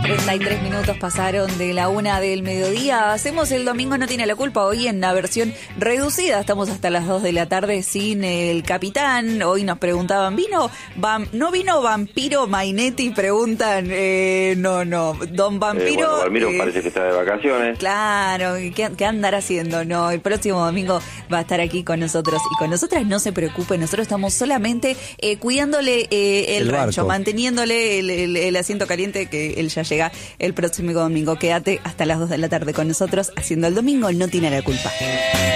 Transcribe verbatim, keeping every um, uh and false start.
treinta y tres minutos pasaron de la una del mediodía. Hacemos el Domingo No Tiene la Culpa hoy en la versión reducida. Estamos hasta las dos de la tarde sin el capitán. Hoy nos preguntaban, ¿vino? Vam, ¿No vino Vampiro Mainetti? Preguntan. Eh, no, no. Don Vampiro... Eh, bueno, Valmiro eh, parece que está de vacaciones. Claro. ¿Qué, ¿Qué andará haciendo? No, el próximo domingo va a estar aquí con nosotros. Y con nosotras no se preocupen. Nosotros estamos solamente eh, cuidándole eh, el, el rancho, manteniéndole el, el, el asiento caliente, que él ya llega el próximo domingo. Quédate hasta las dos de la tarde con nosotros haciendo el Domingo No Tiene la Culpa.